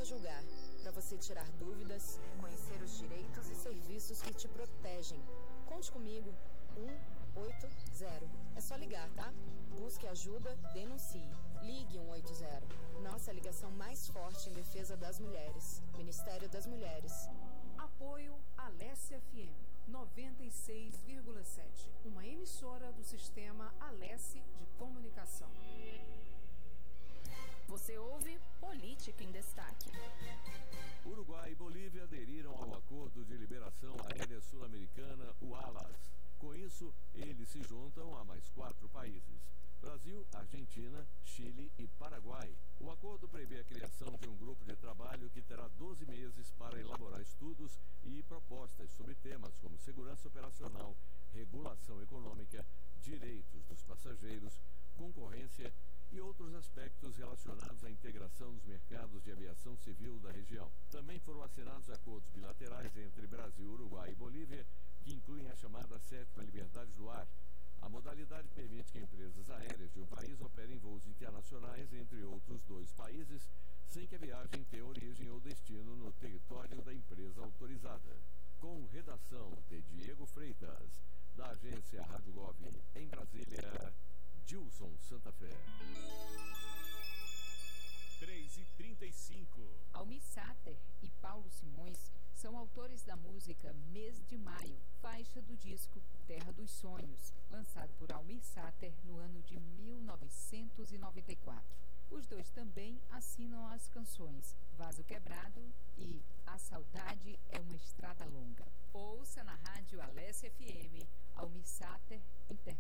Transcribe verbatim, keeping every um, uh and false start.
julgar, para você tirar dúvidas, conhecer os direitos e serviços que te protegem. Conte comigo. um oito zero. É só ligar, tá? Busque ajuda, denuncie. Ligue um oito zero. Nossa ligação mais forte em defesa das mulheres. Ministério das Mulheres. Apoio Alesse F M noventa e seis vírgula sete, uma emissora do sistema Alesse de Comunicação. Você ouve Política em Destaque. Uruguai e Bolívia aderiram ao Acordo de Liberação Aérea Sul-Americana, o ALAS. Com isso, eles se juntam a mais quatro países: Brasil, Argentina, Chile e Paraguai. O acordo prevê a criação de um grupo de trabalho que terá doze meses para elaborar estudos e propostas sobre temas como segurança operacional, regulação econômica, direitos dos passageiros, concorrência e outros aspectos relacionados à integração dos mercados de aviação civil da região. Também foram assinados acordos bilaterais entre Brasil, Uruguai e Bolívia, que incluem a chamada sétima liberdade do ar. A modalidade permite que empresas aéreas de um país operem voos internacionais entre outros dois países, sem que a viagem tenha origem ou destino no território da empresa autorizada. Com redação de Diego Freitas, da agência Rádio Gov em Brasília, Gilson Santa Fé. três e trinta e cinco. Almir Sater e Paulo Simões são autores da música Mês de Maio, faixa do disco Terra dos Sonhos, lançado por Almir Sater no ano de mil novecentos e noventa e quatro. Os dois também assinam as canções Vaso Quebrado e A Saudade é uma Estrada Longa. Ouça na rádio Alesse F M, Almir Sater interpreta